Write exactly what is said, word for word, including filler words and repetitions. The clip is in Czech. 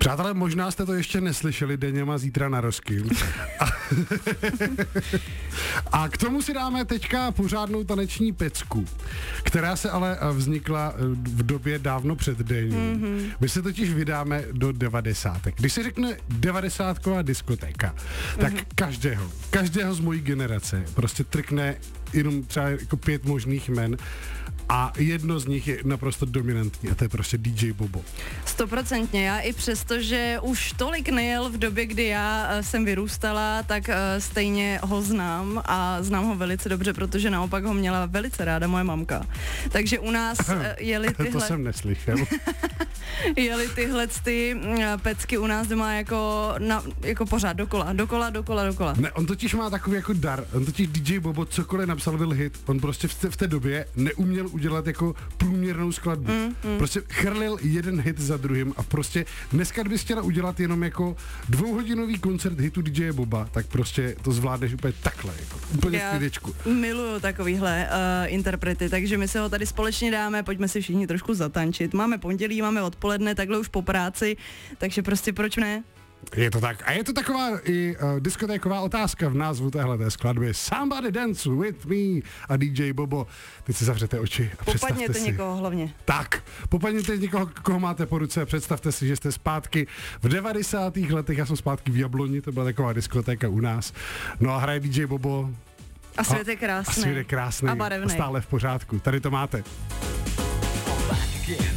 Přátelé, možná jste to ještě neslyšeli, Deněma zítra na Roskilde. A, a k tomu si dáme teďka pořádnou taneční pecku, která se ale vznikla v době dávno před Deňou. Mm-hmm. My se totiž vydáme do devadesátek. Když se řekne devadesátková diskotéka, tak mm-hmm. každého, každého z mojí generace prostě trkne jenom třeba jako pět možných jmen a jedno z nich je naprosto dominantní a to je prostě D J Bobo. Stoprocentně, já i přesto, že už tolik nejel v době, kdy já jsem vyrůstala, tak uh, stejně ho znám a znám ho velice dobře, protože naopak ho měla velice ráda moje mamka. Takže u nás uh, jeli tyhle... To jsem neslyšel. jeli tyhle ty uh, pecky u nás doma jako, na, jako pořád dokola, dokola, dokola, dokola. Ne, on totiž má takový jako dar, on totiž D J Bobo cokoliv napsal byl hit, on prostě v té, v té době neuměl udělat jako průměrnou skladbu. Mm, mm. Prostě chrlil jeden hit za druhým a prostě dneska, kdybys chtěla udělat jenom jako dvouhodinový koncert hitu D J Boba, tak prostě to zvládneš úplně takhle, jako úplně v klidečku. Miluju takovýhle uh, interprety, takže my se ho tady společně dáme, pojďme si všichni trošku zatančit. Máme pondělí, máme odpoledne, takhle už po práci, takže prostě proč ne? Je to tak. A je to taková i uh, diskotéková otázka v názvu téhleté skladby. Somebody dance with me a D J Bobo. Teď si zavřete oči a představte si. Popadněte někoho hlavně. Tak, popadněte někoho, koho máte po ruce. Představte si, že jste zpátky v devadesátých letech. Já jsem zpátky v Jabloni, to byla taková diskotéka u nás. No a hraje D J Bobo. A svět je krásný. A svět je krásný. A barevný. Stále v pořádku. Tady to máte.